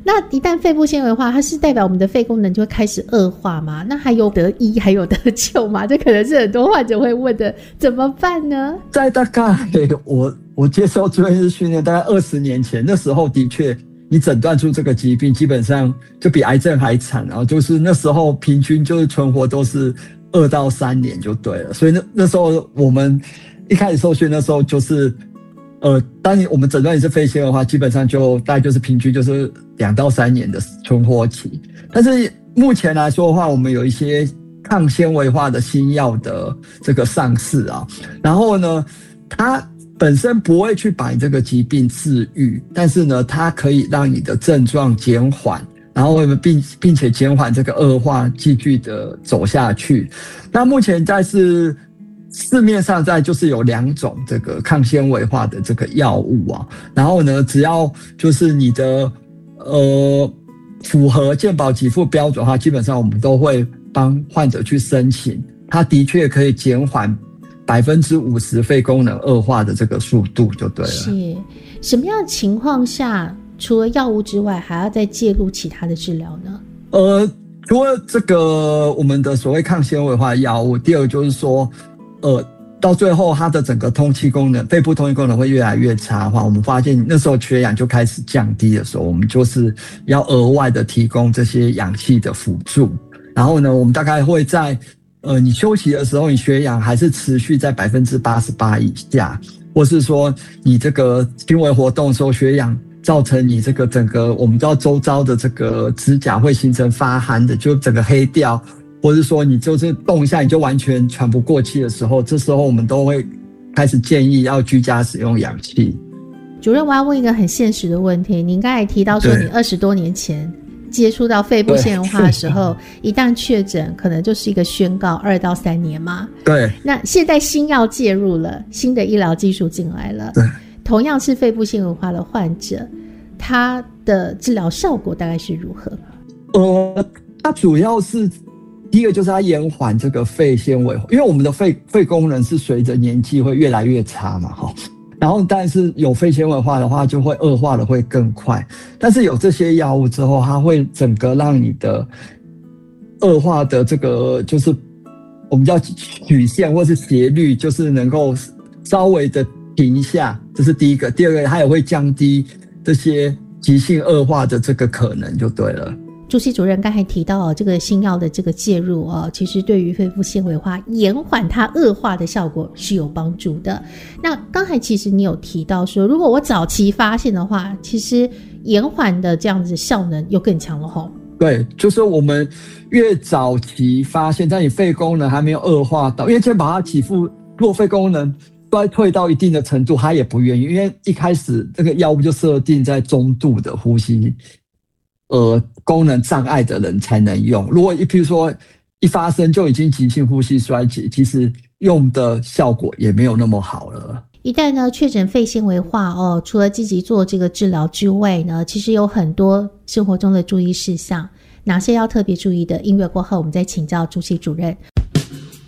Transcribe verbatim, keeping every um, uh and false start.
那一旦肺部纤维化，它是代表我们的肺功能就会开始恶化吗？那还有得医还有得救吗？这可能是很多患者会问的，怎么办呢？ 在大概我我接受住院医师训练大概二十年前，那时候的确你诊断出这个疾病基本上就比癌症还惨，然后就是那时候平均就是存活都是二到三年就对了。所以那那时候我们一开始受训的时候就是呃，当然我们诊断也是肺纤维化，基本上就大概就是平均就是两到三年的存活期。但是目前来说的话，我们有一些抗纤维化的新药的这个上市啊，然后呢，它本身不会去把你这个疾病治愈，但是呢，它可以让你的症状减缓，然后并并且减缓这个恶化继续的走下去。那目前在是市面上在就是有两种这个抗纤维化的这个药物啊，然后呢，只要就是你的呃符合健保给付标准的话，基本上我们都会帮患者去申请，它的确可以减缓百分之五十肺功能恶化的这个速度就对了。 是什么样的情况下，除了药物之外，还要再介入其他的治疗呢？ 呃，除了这个我们的所谓抗纤维化的药物，第二个就是说。呃，到最后它的整个通气功能，肺部通气功能会越来越差的话，我们发现那时候缺氧就开始降低的时候，我们就是要额外的提供这些氧气的辅助。然后呢，我们大概会在呃你休息的时候，你血氧还是持续在百分之八十八以下，或是说你这个轻微活动的时候，血氧造成你这个整个我们知道周遭的这个指甲会形成发汗的，就整个黑掉。或是说你就是动一下你就完全喘不过气的时候，这时候我们都会开始建议要居家使用氧气。 主任，我要问一个很现实的问题，您刚才提到说你二十多年前接触到肺部纤维化的时候，一旦确诊可能就是一个宣告二到三年嘛。 对。 那现在新药介入了，新的医疗技术进来了，对，同样是肺部纤维化的患者，他的治疗效果大概是如何？ 呃，它主要是第一个就是它延缓这个肺纤维，因为我们的肺肺功能是随着年纪会越来越差嘛，哈。然后但是有肺纤维化的话，就会恶化的会更快。但是有这些药物之后，它会整个让你的恶化的这个就是我们叫曲线或是斜率，就是能够稍微的停下，这是第一个。第二个，它也会降低这些急性恶化的这个可能，就对了。 朱系主任刚才提到、哦、这个新药的这个介入、哦、其实对于肺部纤维化延缓它恶化的效果是有帮助的。那刚才其实你有提到说，如果我早期发现的话，其实延缓的这样子效能又更强了吼。 对，就是我们越早期发现，在你肺功能还没有恶化到，因为健保它给付如果肺功能衰退到一定的程度，它也不愿意，因为一开始这个药物就设定在中度的呼吸呃，功能障碍的人才能用。如果一譬如说一发生就已经急性呼吸衰竭，其实用的效果也没有那么好了。 一旦呢确诊肺纤维化哦，除了积极做这个治疗之外呢，其实有很多生活中的注意事项，哪些要特别注意的？音乐过后我们再请教朱系主任。